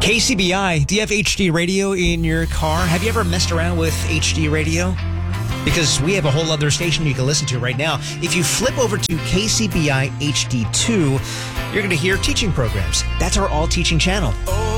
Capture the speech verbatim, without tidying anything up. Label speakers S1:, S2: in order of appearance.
S1: K C B I, do you have H D radio in your car? Have you ever messed around with H D radio? Because we have a whole other station you can listen to right now. If you flip over to K C B I H D two, you're going to hear teaching programs. That's our all-teaching channel.